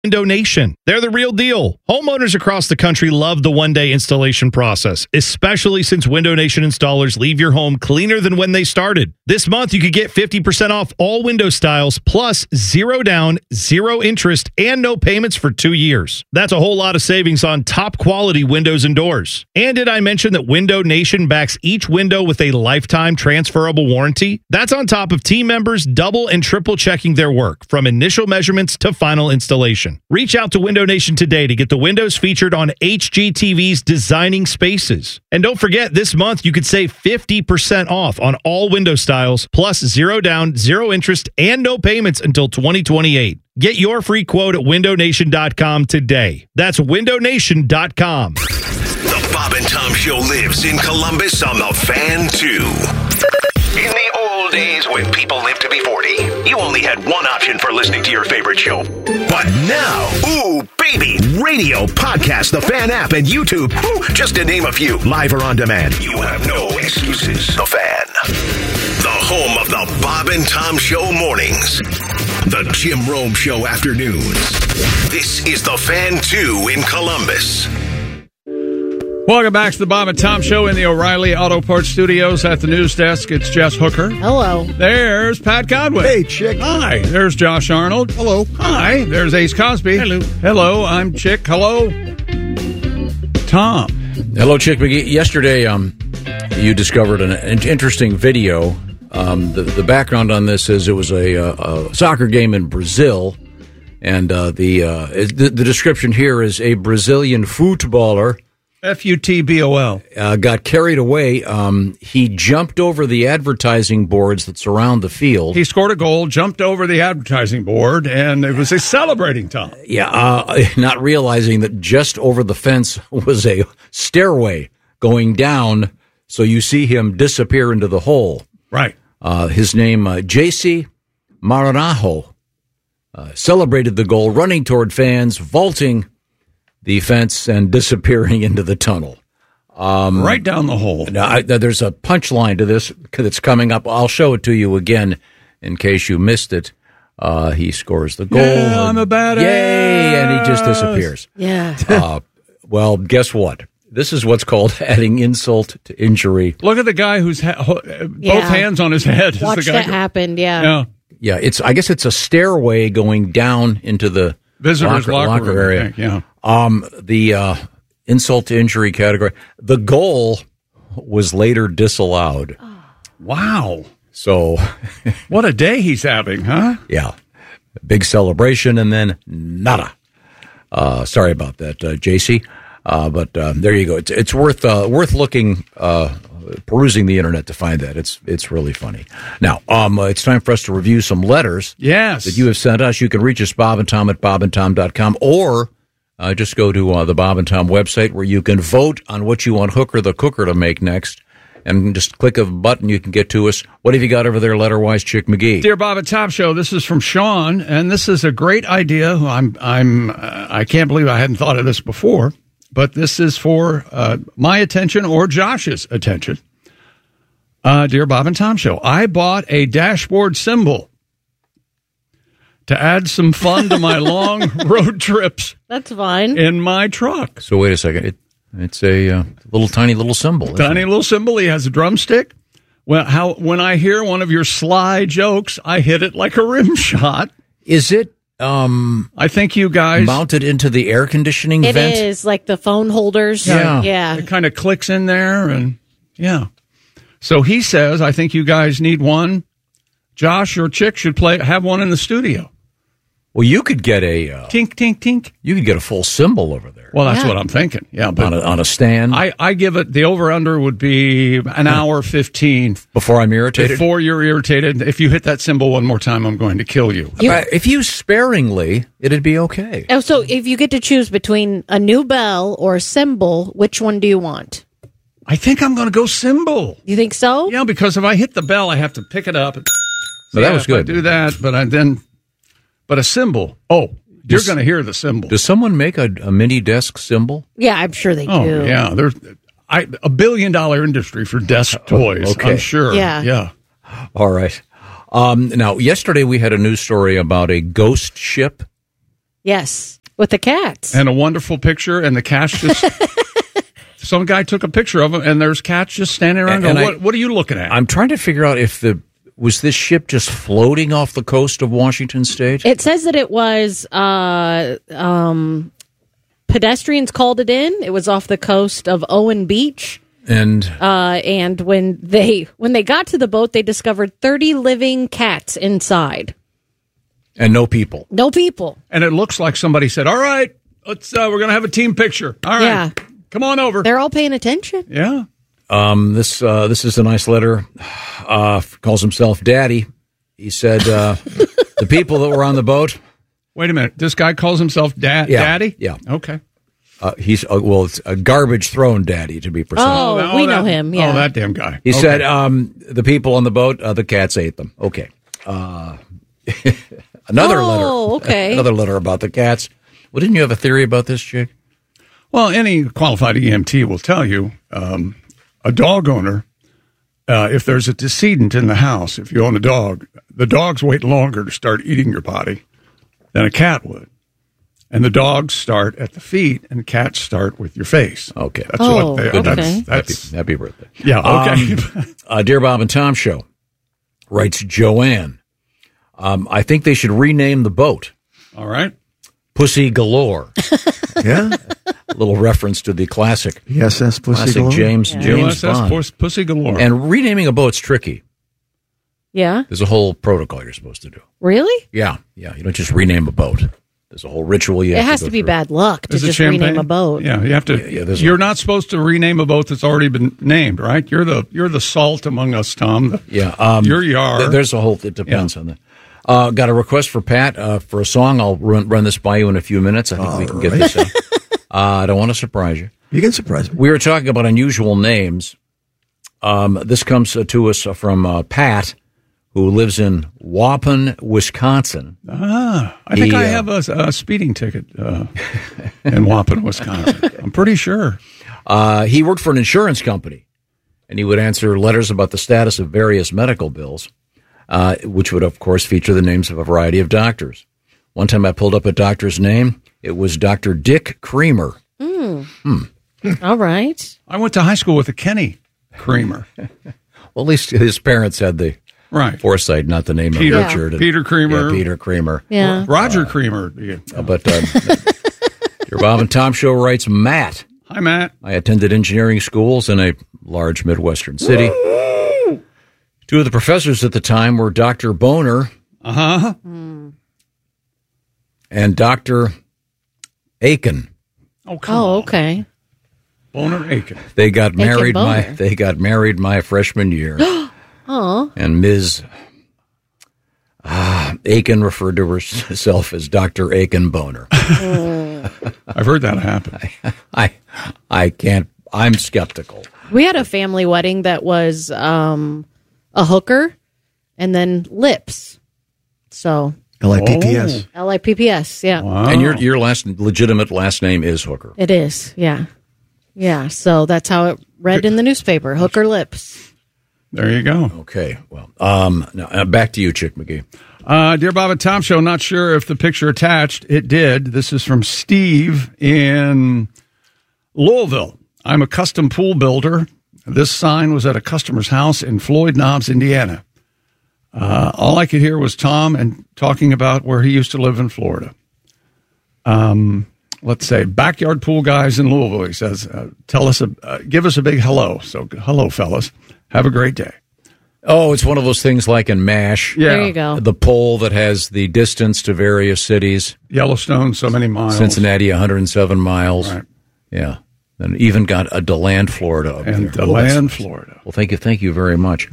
Window Nation. They're the real deal. Homeowners across the country love the one-day installation process, especially since Window Nation installers leave your home cleaner than when they started. This month, you could get 50% off all window styles, plus 0 down, 0 interest, and no payments for 2 years. That's a whole lot of savings on top-quality windows and doors. And did I mention that Window Nation backs each window with a lifetime transferable warranty? That's on top of team members double and triple checking their work, from initial measurements to final installation. Reach out to Window Nation today to get the windows featured on HGTV's Designing Spaces. And don't forget, this month you could save 50% off on all window styles, plus 0 down, 0 interest, and no payments until 2028. Get your free quote at windownation.com today. That's windownation.com. The Bob and Tom Show lives in Columbus on the Fan 2. In the old days when people lived to be 40, you only had one option for listening to your favorite show. But now, ooh, baby, radio, podcast, the Fan app, and YouTube, ooh, just to name a few, live or on demand. You have no excuses. The Fan. The home of the Bob and Tom Show mornings. The Jim Rome Show afternoons. This is the Fan 2 in Columbus. Welcome back to the Bob and Tom Show in the O'Reilly Auto Parts Studios at the news desk. It's Jess Hooker. Hello. There's Pat Godwin. Hey, Chick. Hi. There's Josh Arnold. Hello. Hi. There's Ace Cosby. Hello. Hello. I'm Chick. Hello. Tom. Hello, Chick McGee. Yesterday, you discovered an interesting video. The background on this is it was a soccer game in Brazil, and the description here is a Brazilian footballer. F-U-T-B-O-L. Got carried away. He jumped over the advertising boards that surround the field. He scored a goal, jumped over the advertising board, and it was a celebrating time. Yeah, not realizing that just over the fence was a stairway going down, so you see him disappear into the hole. Right. His name, JC Maranhão, celebrated the goal, running toward fans, vaulting the fence and disappearing into the tunnel. Right down the hole. Now, there's a punchline to this that's coming up. I'll show it to you again in case you missed it. He scores the goal. Yeah, I'm a badass. Yay, and he just disappears. Yeah. Well, guess what? This is what's called adding insult to injury. Look at the guy who's both hands on his head. Watch that happen, yeah. Yeah, I guess it's a stairway going down into the visitors' locker area. Yeah. The insult to injury category. The goal was later disallowed. Wow. So, what a day he's having, huh? Yeah. Big celebration and then nada. Sorry about that, JC. But there you go. It's worth looking, perusing the internet to find that. It's really funny. Now, it's time for us to review some letters. Yes. That you have sent us. You can reach us, Bob and Tom at bobandtom.com, or just go to the Bob and Tom website where you can vote on what you want Hooker the Cooker to make next. And just click a button, you can get to us. What have you got over there, letter-wise, Chick McGee? Dear Bob and Tom Show, this is from Sean, and this is a great idea. I can't believe I hadn't thought of this before, but this is for my attention or Josh's attention. Dear Bob and Tom Show, I bought a dashboard symbol to add some fun to my long road trips. That's fine. In my truck. So wait a second. It's a tiny little symbol. Tiny little symbol. He has a drumstick. Well, when I hear one of your sly jokes, I hit it like a rim shot. Is it? I think you guys mounted into the air conditioning vent. It is like the phone holders. Yeah. It kind of clicks in there, and yeah. So he says, I think you guys need one. Josh or Chick should have one in the studio. Well, you could get a tink, tink, tink. You could get a full symbol over there. Well, that's what I'm thinking. Yeah, but on a stand. I give it the over/under would be an hour 15 before I'm irritated. Before you're irritated, if you hit that symbol one more time, I'm going to kill you. If you sparingly, it'd be okay. Oh, so if you get to choose between a new bell or a symbol, which one do you want? I think I'm going to go symbol. You think so? Yeah, because if I hit the bell, I have to pick it up. So that was good. I do that, but a symbol. Oh, you're going to hear the symbol. Does someone make a mini desk symbol? Yeah, I'm sure they do. Oh, yeah. There's a $1 billion industry for desk toys, okay. I'm sure. Yeah. All right. Now, yesterday we had a news story about a ghost ship Yes, with the cats. And a wonderful picture, and the cats just... Some guy took a picture of them, and there's cats just standing around going, what are you looking at? I'm trying to figure out if was this ship just floating off the coast of Washington State? It says that it was pedestrians called it in. It was off the coast of Owen Beach. And when they got to the boat, they discovered 30 living cats inside. And no people. No people. And it looks like somebody said, all right, let's we're going to have a team picture. All right. Yeah. Come on over. They're all paying attention. Yeah. This is a nice letter. Calls himself Daddy. He said the people that were on the boat. Wait a minute. This guy calls himself Daddy? Yeah. Okay. It's a garbage throne daddy, to be precise. Oh, we know him. Yeah. Oh, that damn guy. He said the people on the boat, the cats ate them. Okay. Another letter. Okay. Another letter about the cats. Well, didn't you have a theory about this, Jake? Well, any qualified EMT will tell you a dog owner, if there's a decedent in the house, if you own a dog, the dogs wait longer to start eating your body than a cat would. And the dogs start at the feet, and cats start with your face. Okay. That's what they okay. That's Happy birthday. Yeah, okay. Dear Bob and Tom Show, writes Joanne, I think they should rename the boat. All right. Pussy Galore. Yeah. A little reference to the classic. USS Pussy Classic Galore. James Bond. USS Pussy Galore. And renaming a boat's tricky. Yeah. There's a whole protocol you're supposed to do. Really? Yeah. You don't just rename a boat. There's a whole ritual you have It has to go to be through. bad luck to just rename a boat. Yeah, you have to. You're not supposed to rename a boat that's already been named, right? You're the salt among us, Tom. You're Yar. There's a whole. It depends on that. Got a request for Pat for a song. I'll run this by you in a few minutes. I think we can get this out. I don't want to surprise you. You can surprise me. We were talking about unusual names. This comes to us from Pat, who lives in Waupun, Wisconsin. I think I have a speeding ticket in Waupun, Wisconsin. I'm pretty sure. He worked for an insurance company, and he would answer letters about the status of various medical bills, which would, of course, feature the names of a variety of doctors. One time I pulled up a doctor's name. It was Dr. Dick Creamer. All right. I went to high school with a Kenny Creamer. Well, at least his parents had the foresight, not the name Peter, of Richard. Peter Creamer. Yeah, Peter Creamer. Yeah. Roger Creamer. But your Bob and Tom Show writes, Matt. Hi, Matt. I attended engineering schools in a large Midwestern city. Two of the professors at the time were Dr. Boner and Dr. Aiken. Oh, come on. Okay. Boner Aiken. They got married Boner. my freshman year. Oh. And Ms. Aiken referred to herself as Dr. Aiken Boner. I've heard that happen. I can't. I'm skeptical. We had a family wedding that was a hooker and then lips. So LIPPS. LIPPS, yeah. Wow. And your legitimate last name is Hooker. It is, yeah. Yeah, so that's how it read in the newspaper, hooker lips. There you go. Okay, well, now back to you, Chick McGee. Dear Bob and Tom Show, not sure if the picture attached. It did. This is from Steve in Louisville. I'm a custom pool builder. This sign was at a customer's house in Floyd Knobs, Indiana. All I could hear was Tom and talking about where he used to live in Florida. Let's say backyard pool guys in Louisville. He says, give us a big hello. So hello, fellas. Have a great day. Oh, it's one of those things like in MASH. Yeah. There you go. The pole that has the distance to various cities. Yellowstone, so many miles. Cincinnati, 107 miles. Right. Yeah. And even got a DeLand, Florida. Up And there. DeLand, Florida. Well, thank you very much.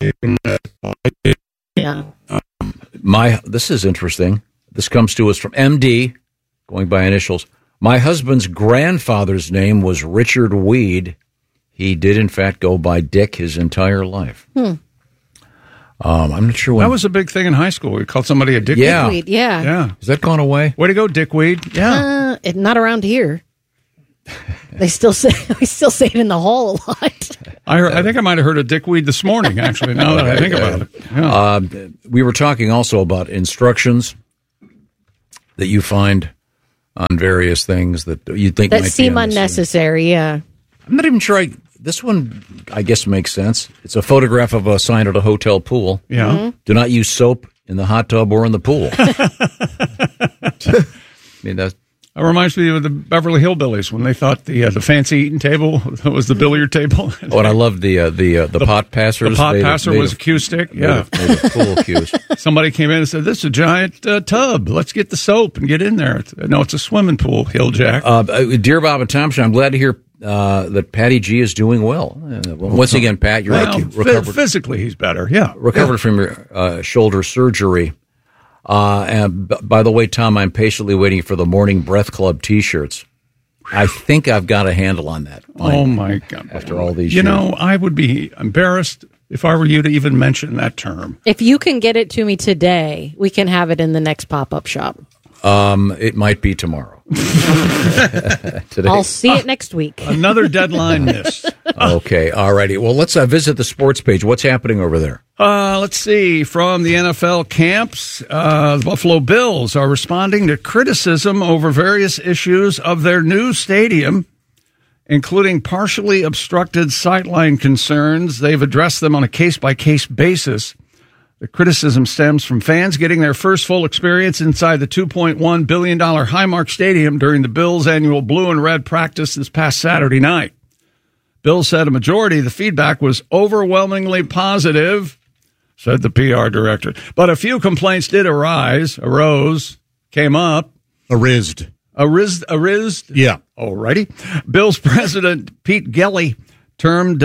Yeah. This is interesting. This comes to us from MD, going by initials. My husband's grandfather's name was Richard Weed. He did, in fact, go by Dick his entire life. I'm not sure when. That was a big thing in high school. We called somebody a dickweed. Yeah. Dickweed, yeah. Yeah. Has that gone away? Way to go, dickweed. Yeah. Not around here. We still say it in the hall a lot. I think I might have heard a dickweed this morning, actually, now that I think about it. Yeah. We were talking also about instructions that you find on various things that you'd think That might seem be unnecessary. unnecessary, yeah. I'm not even sure. This one, I guess, makes sense. It's a photograph of a sign at a hotel pool. Yeah. Mm-hmm. Do not use soap in the hot tub or in the pool. I mean, that's. It reminds me of the Beverly Hillbillies when they thought the fancy eating table was the billiard table. Oh, and I love the pot passers. The pot made passer made was a cue stick. Yeah. made of pool cues. Somebody came in and said, "This is a giant tub. Let's get the soap and get in there." No, it's a swimming pool, Hilljack. Dear Bob and Tom, I'm glad to hear that Patty G is doing well. Once again, Pat, you're recovered. Physically, he's better. Yeah. Recovered from your shoulder surgery. And by the way, Tom, I'm patiently waiting for the Morning Breath Club T-shirts. I think I've got a handle on that. Oh, my God. After all these You years. know, I would be embarrassed if I were you to even mention that term. If you can get it to me today, we can have it in the next pop-up shop. It might be tomorrow. Today. I'll see it next week. Another deadline missed. Okay, all righty. Well, let's visit the sports page. What's happening over there? Let's see. From the NFL camps, the Buffalo Bills are responding to criticism over various issues of their new stadium, including partially obstructed sightline concerns. They've addressed them on a case-by-case basis. The criticism stems from fans getting their first full experience inside the $2.1 billion Highmark Stadium during the Bills' annual blue and red practice this past Saturday night. Bill said a majority of the feedback was overwhelmingly positive, said the PR director. But a few complaints did came up. Arizzed. Yeah. Alrighty. Bill's president, Pete Gelly, termed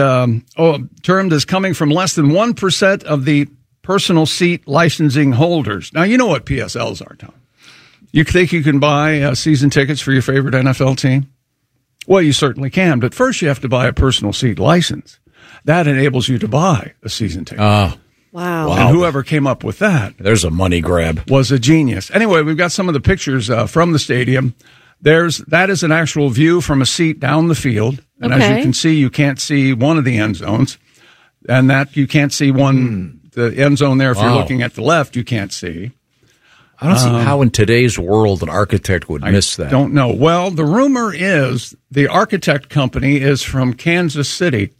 as coming from less than 1% of the personal seat licensing holders. Now, you know what PSLs are, Tom. You think you can buy season tickets for your favorite NFL team? Well, you certainly can, but first you have to buy a personal seat license. That enables you to buy a season ticket. Wow. And whoever came up with that There's a money grab. was a genius. Anyway, we've got some of the pictures from the stadium. That is an actual view from a seat down the field. And as you can see, you can't see one of the end zones. And that you can't see the end zone there. If you're looking at the left, you can't see. I don't see how in today's world an architect would miss that. Don't know. Well, the rumor is the architect company is from Kansas City.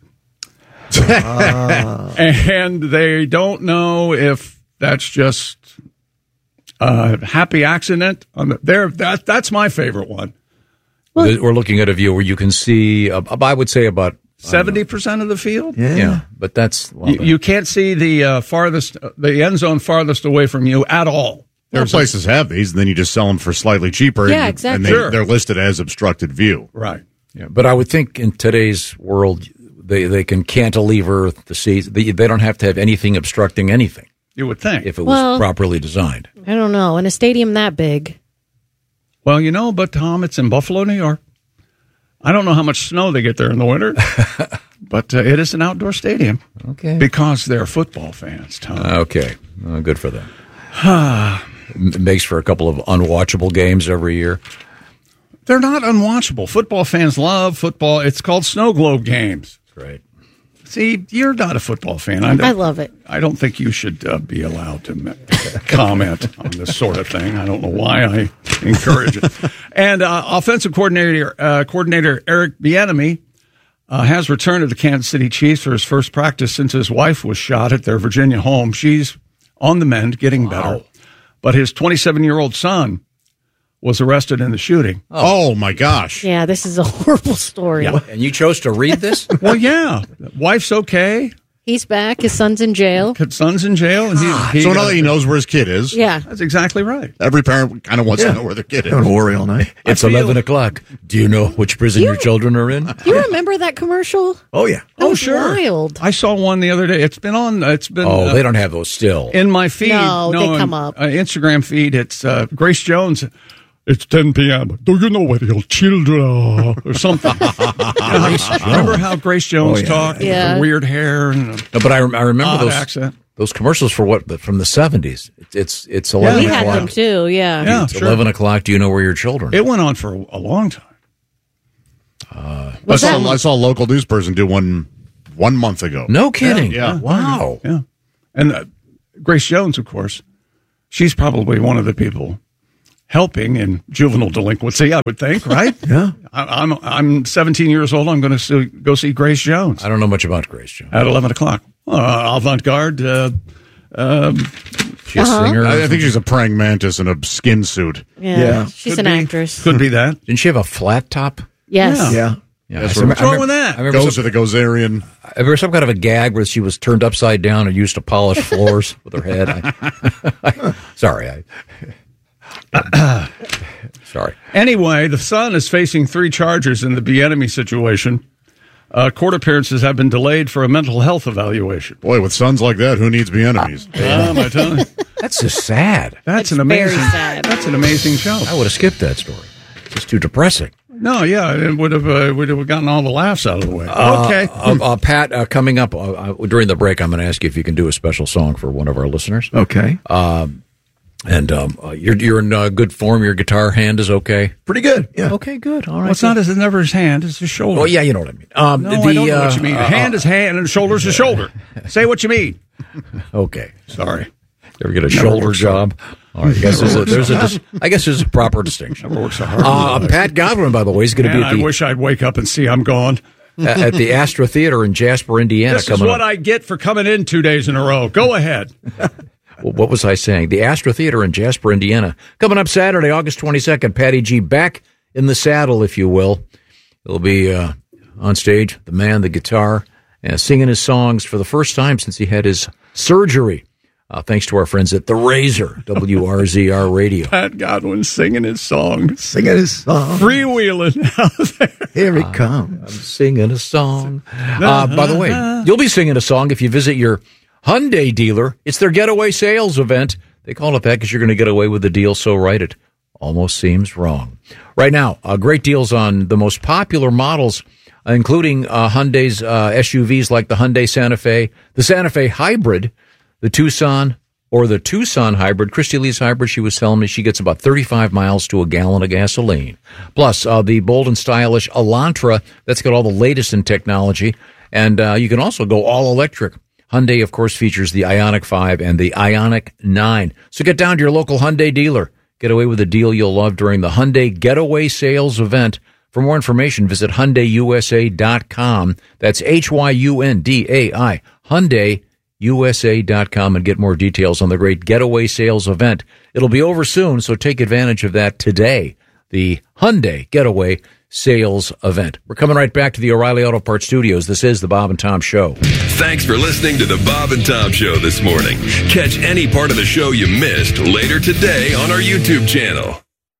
And they don't know if that's just a happy accident. That's my favorite one. We're looking at a view where you can see, I would say about 70% of the field? Yeah, but that's... You can't see the end zone farthest away from you at all. There places have these, and then you just sell them for slightly cheaper. Yeah, and, exactly. And they're listed as obstructed view. Right. Yeah, but I would think in today's world, they can cantilever the seats. They don't have to have anything obstructing anything. You would think. If it was properly designed. I don't know. In a stadium that big. Well, but Tom, it's in Buffalo, New York. I don't know how much snow they get there in the winter, but it is an outdoor stadium. Okay. Because they're football fans, Tom. Okay. Good for them. It makes for a couple of unwatchable games every year. They're not unwatchable. Football fans love football. It's called snow globe games. Great. See, you're not a football fan. I love it. I don't think you should be allowed to comment on this sort of thing. I don't know why I encourage it. And offensive coordinator Eric Bieniemy has returned to the Kansas City Chiefs for his first practice since his wife was shot at their Virginia home. She's on the mend, getting better. But his 27-year-old son was arrested in the shooting. Oh, my gosh. Yeah, this is a horrible story. Yeah. And you chose to read this? Well, yeah. Wife's okay. He's back. His son's in jail. His son's in jail. And So now that he knows where his kid is. Yeah. That's exactly right. Every parent kind of wants to know where their kid is. Don't worry all night. It's 11 o'clock. Do you know which prison your children are in? You remember that commercial? Oh, yeah. That was sure. wild. I saw one the other day. It's been on. They don't have those still. In my feed. No, they come up. Instagram feed. It's Grace Jones. It's 10 p.m. Do you know where your children are? Or something. Remember how Grace Jones talked? Yeah. With the weird hair. And No, but I remember those accent. those commercials for from the 70s. It's 11 We o'clock. had them too, yeah. Yeah, It's sure. 11 o'clock. Do you know where your children are? It went on for a long time. I saw a local news person do one month ago. No kidding. Yeah. Wow. Yeah. And Grace Jones, of course, she's probably one of the people helping in juvenile delinquency, I would think, right? Yeah. I'm 17 years old. I'm going to go see Grace Jones. I don't know much about Grace Jones. At 11 o'clock. Avant-garde. She's a singer. I think she's a praying mantis in a skin suit. Yeah. She's Could an be. actress. Could be that. Didn't she have a flat top? Yes. Yeah. Yeah, That's What's wrong with that? I remember Goes to the Gozerian. I remember some kind of a gag where she was turned upside down and used to polish floors with her head. Sorry. Sorry. Anyway, the Sun is facing 3 charges in the Bieniemy situation. Court appearances have been delayed for a mental health evaluation. Boy, with sons like that, who needs enemies? Am I telling you? That's just sad. That's an very amazing. sad. That's an amazing show. I would have skipped that story. It's just too depressing. No, yeah, it would have gotten all the laughs out of the way. Okay, Pat, coming up during the break, I'm going to ask you if you can do a special song for one of our listeners. Okay. You're in good form. Your guitar hand is okay. Pretty good. Yeah. Okay, good. All right. well, it's not never his hand; it's his shoulder. Oh, yeah, you know what I mean. No, I don't know what you mean. Hand is hand, and shoulder's a shoulder. Say what you mean. Okay. Sorry. You ever get a shoulder job? All right. I guess there's a proper distinction. Never worked so hard. Pat Godwin, by the way, is going to be I wish I'd wake up and see I'm gone. at the Astra Theater in Jasper, Indiana. This is what I get for coming in 2 days in a row. Go ahead. Well, what was I saying? The Astra Theater in Jasper, Indiana. Coming up Saturday, August 22nd. Patty G back in the saddle, if you will. He'll be on stage, the man, the guitar, singing his songs for the first time since he had his surgery. Thanks to our friends at The Razor, WRZR Radio. Pat Godwin singing his song. Singing his song. Freewheeling out there. Here he comes. I'm singing a song. By the way, you'll be singing a song if you visit your Hyundai dealer. It's their getaway sales event. They call it that because you're going to get away with the deal so right it almost seems wrong. Right now, great deals on the most popular models, including Hyundai's SUVs like the Hyundai Santa Fe, the Santa Fe Hybrid, the Tucson, or the Tucson Hybrid. Christy Lee's Hybrid, she was telling me she gets about 35 miles to a gallon of gasoline. Plus, the bold and stylish Elantra, that's got all the latest in technology. And you can also go all electric. Hyundai, of course, features the Ioniq 5 and the Ioniq 9. So get down to your local Hyundai dealer. Get away with a deal you'll love during the Hyundai Getaway Sales event. For more information, visit HyundaiUSA.com. That's HYUNDAI, HyundaiUSA.com, and get more details on the great Getaway Sales event. It'll be over soon, so take advantage of that today. The Hyundai Getaway Sales event. We're coming right back to the O'Reilly Auto Parts Studios. This is the Bob and Tom Show. Thanks for listening to the Bob and Tom Show this morning. Catch any part of the show you missed later today on our YouTube channel.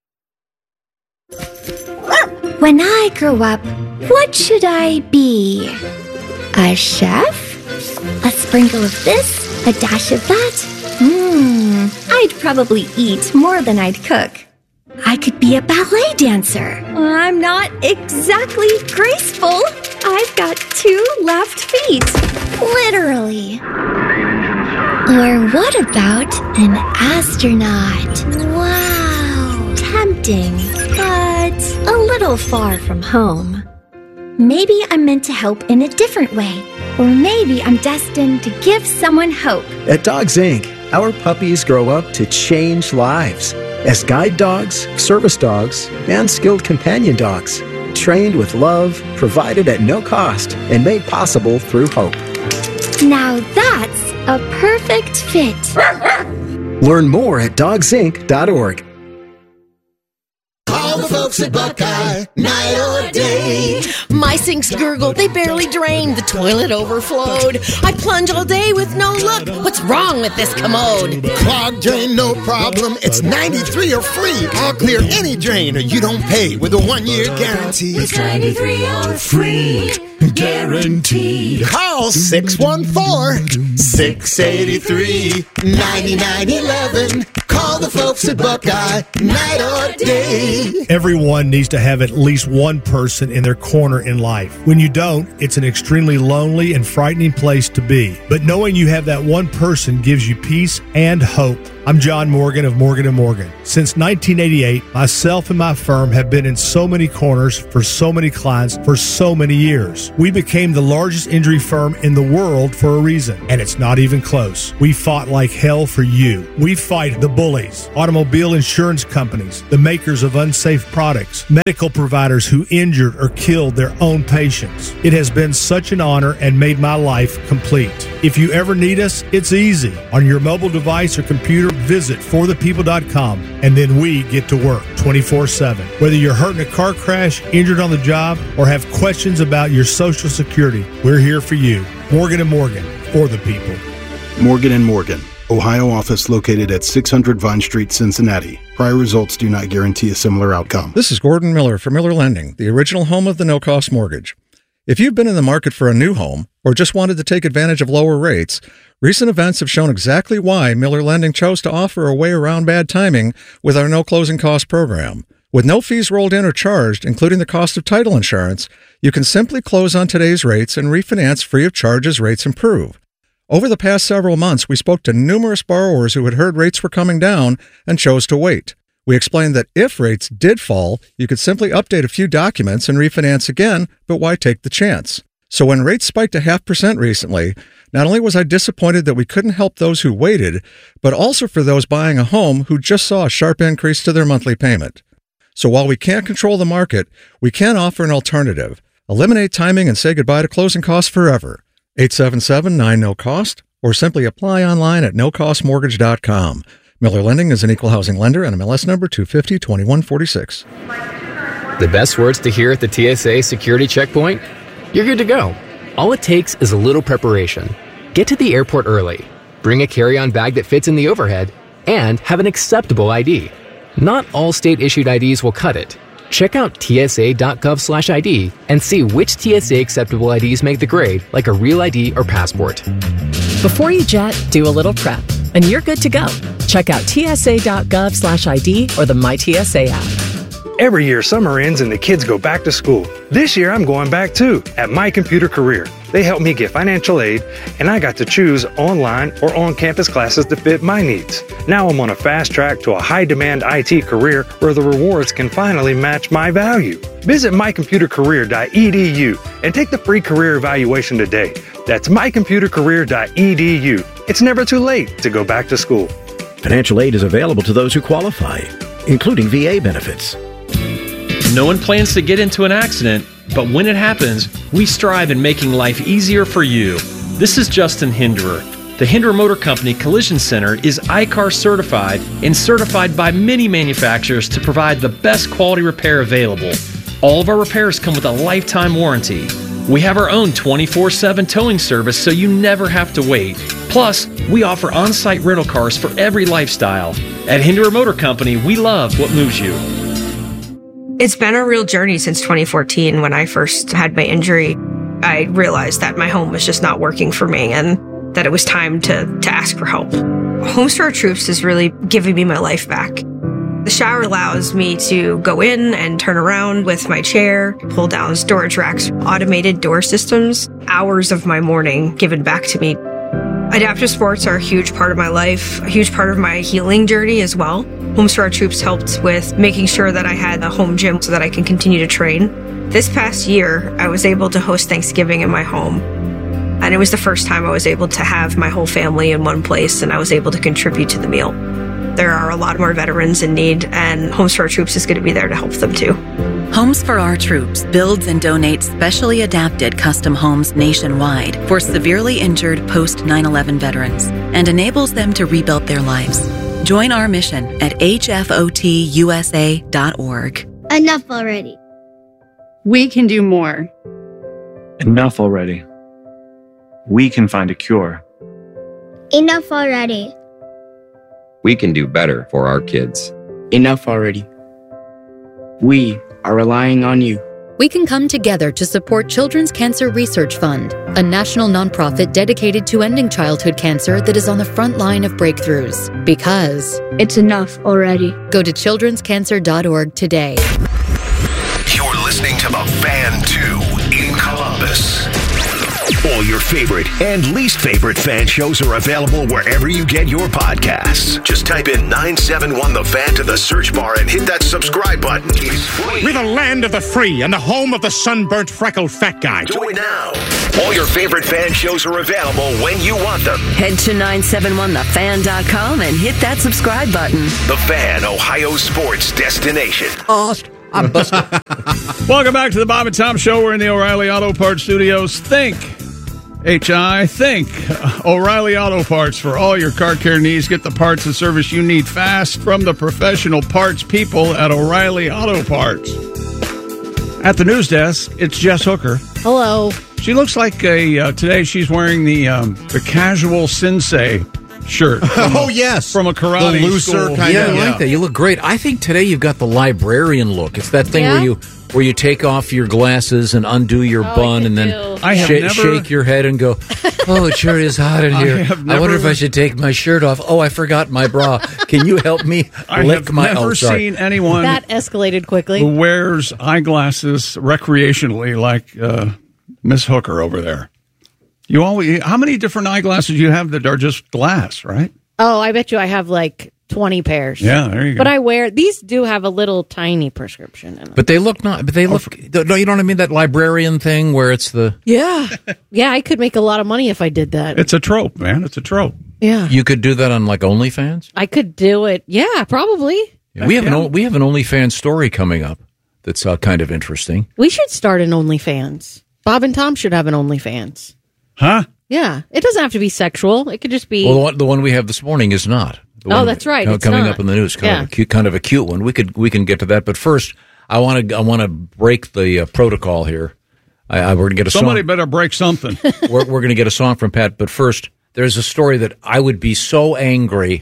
When I grow up, what should I be? A chef? A sprinkle of this? A dash of that? I'd probably eat more than I'd cook. I could be a ballet dancer. I'm not exactly graceful. I've got 2 left feet. Literally. Or what about an astronaut? Wow. Tempting, but a little far from home. Maybe I'm meant to help in a different way. Or maybe I'm destined to give someone hope. At Dogs Inc., our puppies grow up to change lives as guide dogs, service dogs, and skilled companion dogs, trained with love, provided at no cost, and made possible through hope. Now that's a perfect fit. Learn more at dogsinc.org. Call the folks at Buckeye, night or day. My sinks gurgle, they barely drain. The toilet overflowed. I plunge all day with no luck. What's wrong with this commode? Clogged drain, no problem. It's 93 or free. I'll clear any drain or you don't pay with a 1-year guarantee. It's 93 or free. Guaranteed. Call 614-683-9911. Call the folks at Buckeye, night or day. Everyone needs to have at least one person in their corner in life. When you don't, it's an extremely lonely and frightening place to be. But knowing you have that one person gives you peace and hope. I'm John Morgan of Morgan & Morgan. Since 1988, myself and my firm have been in so many corners for so many clients for so many years. We became the largest injury firm in the world for a reason, and it's not even close. We fought like hell for you. We fight the bullies, automobile insurance companies, the makers of unsafe products, medical providers who injured or killed their own patients. It has been such an honor and made my life complete. If you ever need us, it's easy. On your mobile device or computer, visit forthepeople.com, and then we get to work 24/7. Whether you're hurt in a car crash, injured on the job, or have questions about your Social Security, we're here for you. Morgan & Morgan, for the people. Morgan & Morgan, Ohio office located at 600 Vine Street, Cincinnati. Prior results do not guarantee a similar outcome. This is Gordon Miller from Miller Lending, the original home of the no-cost mortgage. If you've been in the market for a new home or just wanted to take advantage of lower rates, recent events have shown exactly why Miller Lending chose to offer a way around bad timing with our no closing cost program. With no fees rolled in or charged, including the cost of title insurance, you can simply close on today's rates and refinance free of charge as rates improve. Over the past several months, we spoke to numerous borrowers who had heard rates were coming down and chose to wait. We explained that if rates did fall, you could simply update a few documents and refinance again, but why take the chance? So when rates spiked 0.5% recently, not only was I disappointed that we couldn't help those who waited, but also for those buying a home who just saw a sharp increase to their monthly payment. So while we can't control the market, we can offer an alternative. Eliminate timing and say goodbye to closing costs forever. 877-9-NO-COST, or simply apply online at nocostmortgage.com. Miller Lending is an equal housing lender and MLS number 250-2146. The best words to hear at the TSA security checkpoint? You're good to go. All it takes is a little preparation. Get to the airport early, bring a carry-on bag that fits in the overhead, and have an acceptable ID. Not all state-issued IDs will cut it. Check out tsa.gov/ID and see which TSA acceptable IDs make the grade, like a real ID or passport. Before you jet, do a little prep, and you're good to go. Check out tsa.gov/ID or the MyTSA app. Every year, summer ends and the kids go back to school. This year, I'm going back too, at My Computer Career. They helped me get financial aid, and I got to choose online or on-campus classes to fit my needs. Now I'm on a fast track to a high-demand IT career where the rewards can finally match my value. Visit mycomputercareer.edu and take the free career evaluation today. That's mycomputercareer.edu. It's never too late to go back to school. Financial aid is available to those who qualify, including VA benefits. No one plans to get into an accident, but when it happens, we strive in making life easier for you. This is Justin Hinderer. The Hinderer Motor Company Collision Center is ICAR certified and certified by many manufacturers to provide the best quality repair available. All of our repairs come with a lifetime warranty. We have our own 24/7 towing service so you never have to wait. Plus, we offer on-site rental cars for every lifestyle. At Hinderer Motor Company, we love what moves you. It's been a real journey since 2014 when I first had my injury. I realized that my home was just not working for me and that it was time to ask for help. Homes for Our Troops is really giving me my life back. The shower allows me to go in and turn around with my chair, pull down storage racks, automated door systems, hours of my morning given back to me. Adaptive sports are a huge part of my life, a huge part of my healing journey as well. Homes for Our Troops helped with making sure that I had a home gym so that I can continue to train. This past year, I was able to host Thanksgiving in my home. And it was the first time I was able to have my whole family in one place and I was able to contribute to the meal. There are a lot more veterans in need, and Homes for Our Troops is going to be there to help them too. Homes for Our Troops builds and donates specially adapted custom homes nationwide for severely injured post-9/11 veterans and enables them to rebuild their lives. Join our mission at hfotusa.org. Enough already. We can do more. Enough already. We can find a cure. Enough already. We can do better for our kids. Enough already. We are relying on you. We can come together to support Children's Cancer Research Fund, a national nonprofit dedicated to ending childhood cancer that is on the front line of breakthroughs. Because it's enough already. Go to childrenscancer.org today. You're listening to The Fan 2 in Columbus. All your favorite and least favorite fan shows are available wherever you get your podcasts. Just type in 971 The Fan to the search bar and hit that subscribe button. It's free. We're the land of the free and the home of the sunburnt, freckled fat guy. Do it now. All your favorite fan shows are available when you want them. Head to 971thefan.com and hit that subscribe button. The Fan, Ohio sports destination. I'm busted. Welcome back to the Bob and Tom Show. We're in the O'Reilly Auto Parts Studios. Think O'Reilly Auto Parts for all your car care needs. Get the parts and service you need fast from the professional parts people at O'Reilly Auto Parts. At the news desk, it's Jess Hooker. Hello. She looks like today she's wearing the casual sensei shirt. Yes. From a karate the looser school. Kind of. I like that. You look great. I think today you've got the librarian look. It's that thing where you take off your glasses and undo your bun and then shake your head and go, oh, it sure is hot in here. I wonder if I should take my shirt off. Oh, I forgot my bra. Can you help me lick my... I have never seen anyone... That escalated quickly. ...who wears eyeglasses recreationally like Miss Hooker over there. How many different eyeglasses do you have that are just glass, right? Oh, I bet you I have like 20 pairs. Yeah, there you go. But these do have a little tiny prescription in them. But they look no, you know what I mean? That librarian thing where it's the... Yeah. Yeah, I could make a lot of money if I did that. It's a trope, man. It's a trope. Yeah. You could do that on like OnlyFans? I could do it. Yeah, probably. Yeah, we have an OnlyFans story coming up that's kind of interesting. We should start an OnlyFans. Bob and Tom should have an OnlyFans. Huh? Yeah. It doesn't have to be sexual. It could just be... Well, the one we have this morning is not. That's right. It's coming not. up in the news. Kind of a cute one. We can get to that. But first, I want to break the protocol here. We're going to get a Somebody song. better break something. We're going to get a song from Pat. But first, there's a story that I would be so angry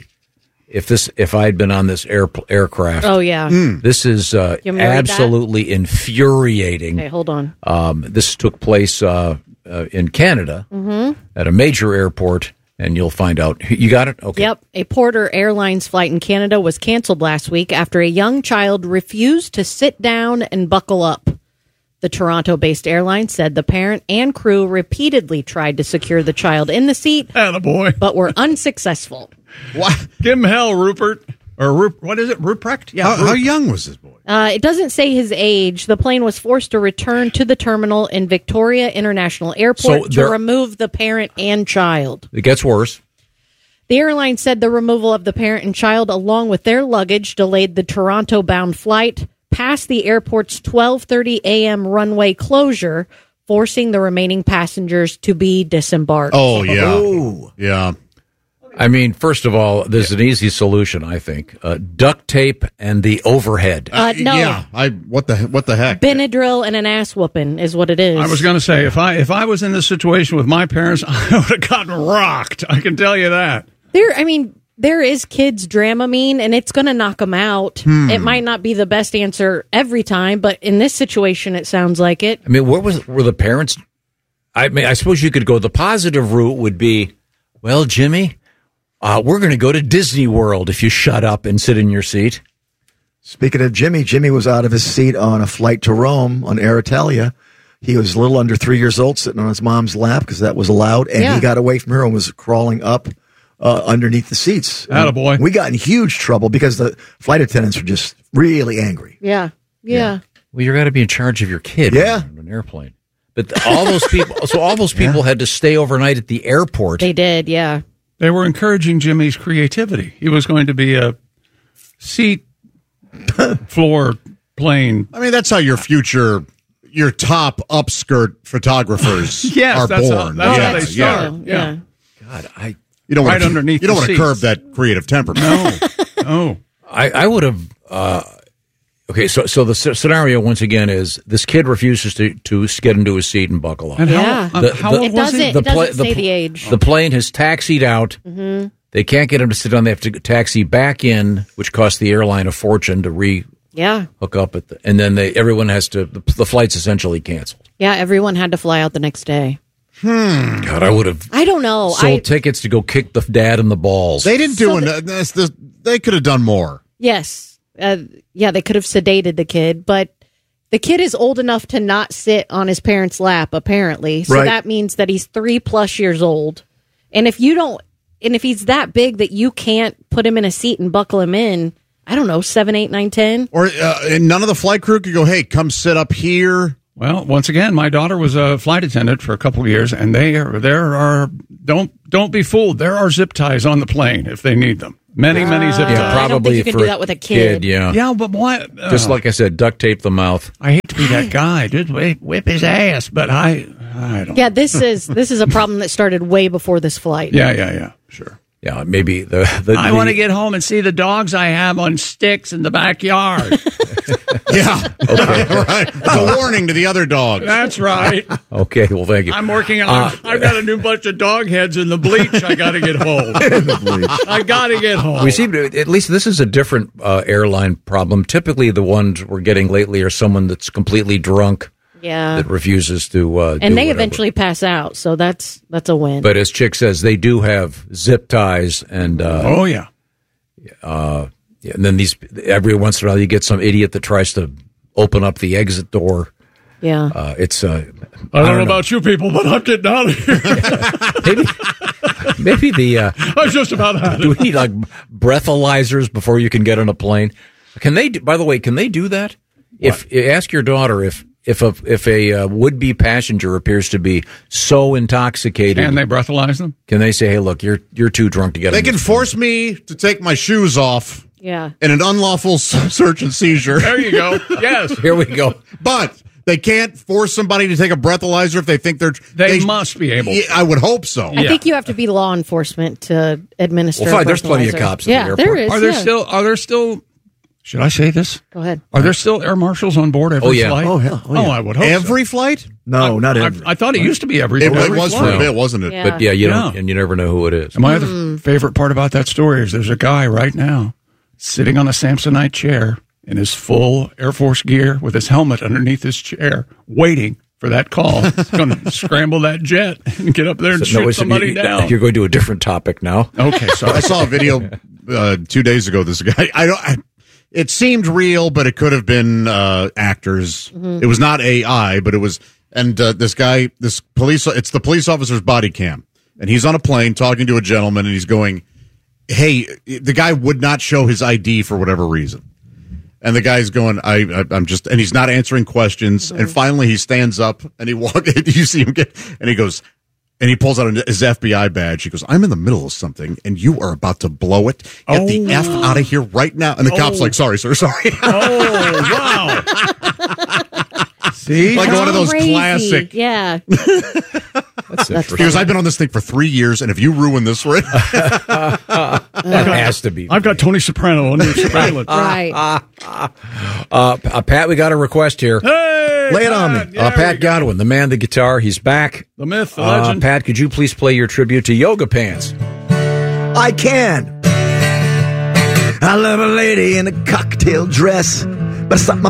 if I had been on this aircraft. Oh, yeah. This is absolutely infuriating. Okay, hold on. This took place in Canada at a major airport, and you'll find out. You got it? Okay. Yep. A Porter Airlines flight in Canada was canceled last week after a young child refused to sit down and buckle up. The Toronto-based airline said the parent and crew repeatedly tried to secure the child in the seat, but were unsuccessful. What? Give him hell, Rupert. Or what is it? Ruprecht? Yeah. How young was this boy? It doesn't say his age. The plane was forced to return to the terminal in Victoria International Airport to remove the parent and child. It gets worse. The airline said the removal of the parent and child along with their luggage delayed the Toronto-bound flight past the airport's 12:30 a.m. runway closure, forcing the remaining passengers to be disembarked. Oh, yeah. Ooh. Yeah. I mean, first of all, there's an easy solution, I think. Duct tape and the overhead. No. Yeah. What the heck? Benadryl and an ass whooping is what it is. I was going to say, if I was in this situation with my parents, I would have gotten rocked. I can tell you that. There is kids Dramamine, and it's going to knock them out. It might not be the best answer every time, but in this situation, it sounds like it. I mean, were the parents? I mean, I suppose you could go. The positive route would be, well, Jimmy, we're going to go to Disney World if you shut up and sit in your seat. Speaking of Jimmy was out of his seat on a flight to Rome on Air Italia. He was a little under 3 years old, sitting on his mom's lap because that was allowed, and he got away from her and was crawling up underneath the seats. Attaboy. We got in huge trouble because the flight attendants were just really angry. Yeah. Well, you're got to be in charge of your kid on an airplane. But all those people, had to stay overnight at the airport. They did, yeah. They were encouraging Jimmy's creativity. He was going to be a seat, floor, plane. I mean, that's how your top upskirt photographers are born. That's how they start. Yeah. God, you don't want underneath. You don't want to curb that creative temperament. No. I would have. Okay, so the scenario once again is this kid refuses to get into his seat and buckle up. And how old was he? It doesn't say the age. The plane has taxied out. Mm-hmm. They can't get him to sit down. They have to taxi back in, which costs the airline a fortune to hook up at and then everyone has to. The flight's essentially canceled. Yeah, everyone had to fly out the next day. God, I would have. I don't know. Sold tickets to go kick the dad in the balls. They didn't do They could have done more. Yes. They could have sedated the kid, but The kid is old enough to not sit on his parents' lap, apparently. So that means that he's 3+ years old. And if he's that big that you can't put him in a seat and buckle him in, I don't know, 7, 8, 9, 10. Or none of the flight crew could go, hey, come sit up here. Well, once again, my daughter was a flight attendant for a couple of years, and don't be fooled. There are zip ties on the plane if they need them. Many zip ties. I don't think you can do that with a kid. Yeah, but what? Just like I said, duct tape the mouth. I hate to be that guy. Just whip his ass, but I don't. Yeah, this is a problem that started way before this flight. Yeah, sure. Yeah, maybe I want to get home and see the dogs I have on sticks in the backyard. Yeah. Okay. Right. It's a warning to the other dogs. That's right. Okay, well, thank you. I'm working on I've got a new bunch of dog heads in the bleach. I got to get home. I got to get home. We seem to, at least this is a different airline problem. Typically, the ones we're getting lately are someone that's completely drunk. Yeah. That refuses to and they eventually pass out, so that's a win. But as Chick says, they do have zip ties and and then every once in a while you get some idiot that tries to open up the exit door. Yeah. It's I don't know about you people, but I'm getting out of here. maybe the I was just about had it. Do we need like breathalyzers before you can get on a plane? Can they by the way, can they do that? What? If ask your daughter if a would-be passenger appears to be so intoxicated, can they breathalyze them? Can they say, "Hey, look, you're too drunk to get"? They can force me to take my shoes off. Yeah. In an unlawful search and seizure. There you go. Yes. Here we go. But they can't force somebody to take a breathalyzer if they think they must be able to. I would hope so. I think you have to be law enforcement to administer. Well, fine. There's plenty of cops at the airport. There is. Are there still? Should I say this? Go ahead. Are there still air marshals on board every flight? Oh, hell. Oh, I would hope every flight? No, not every. I thought it used to be every It flight. was for a bit, wasn't it? Yeah. But you don't, and you never know who it is. And my other favorite part about that story is there's a guy right now sitting on a Samsonite chair in his full Air Force gear with his helmet underneath his chair, waiting for that call. He's going to scramble that jet and get up there and shoot somebody down. You're going to a different topic now. Okay, sorry. I saw a video 2 days ago. This guy, it seemed real, but it could have been actors. Mm-hmm. It was not AI, but it was. And this guy, it's the police officer's body cam, and he's on a plane talking to a gentleman, and he's going, "Hey," the guy would not show his ID for whatever reason, and the guy's going, "I'm just," and he's not answering questions, and finally he stands up and he walks. You see him and he goes. And he pulls out his FBI badge. He goes, "I'm in the middle of something, and you are about to blow it. Get the F out of here right now." And the cop's like, "Sorry, sir, sorry." Oh, wow. See? Like one of those classic. Yeah. That's because I've been on this thing for 3 years, and if you ruin this for it. That has to be. I've got Tony Soprano under surveillance. Right. Pat, we got a request here. Hey! Lay it on me. Pat Godwin, the man, the guitar, he's back. The myth, the legend. Pat, could you please play your tribute to Yoga Pants? I can. I love a lady in a cocktail dress, but it's not my